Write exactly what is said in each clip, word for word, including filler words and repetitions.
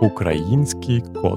Український кот.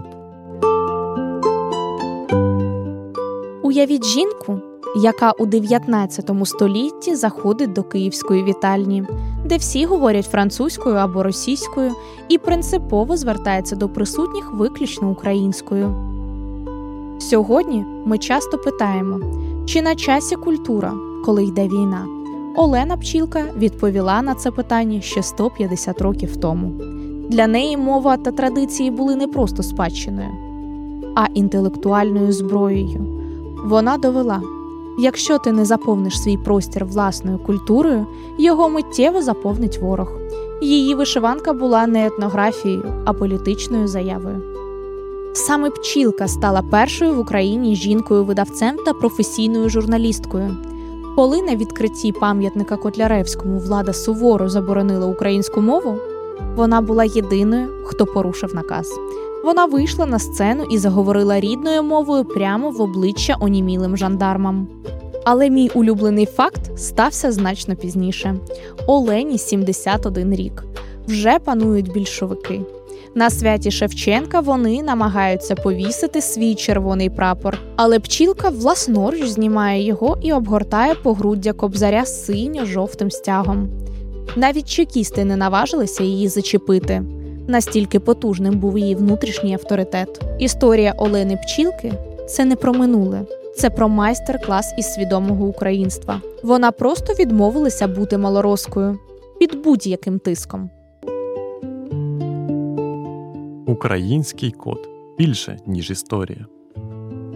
Уявіть жінку, яка у дев'ятнадцятому столітті заходить до київської вітальні, де всі говорять французькою або російською і принципово звертається до присутніх виключно українською. Сьогодні ми часто питаємо, чи на часі культура, коли йде війна? Олена Пчілка відповіла на це питання ще сто п'ятдесят років тому. Для неї мова та традиції були не просто спадщиною, а інтелектуальною зброєю. Вона довела, якщо ти не заповниш свій простір власною культурою, його миттєво заповнить ворог. Її вишиванка була не етнографією, а політичною заявою. Саме Пчілка стала першою в Україні жінкою-видавцем та професійною журналісткою. Коли на відкритті пам'ятника Котляревському влада суворо заборонила українську мову, вона була єдиною, хто порушив наказ. Вона вийшла на сцену і заговорила рідною мовою прямо в обличчя онімілим жандармам. Але мій улюблений факт стався значно пізніше. Олені сімдесят один рік. Вже панують більшовики. На святі Шевченка вони намагаються повісити свій червоний прапор, але Пчілка власноруч знімає його і обгортає погруддя Кобзаря синьо-жовтим стягом. Навіть чекісти не наважилися її зачепити. Настільки потужним був її внутрішній авторитет. Історія Олени Пчілки – це не про минуле. Це про майстер-клас із свідомого українства. Вона просто відмовилася бути малороскою. Під будь-яким тиском. Український кот. Більше, ніж історія.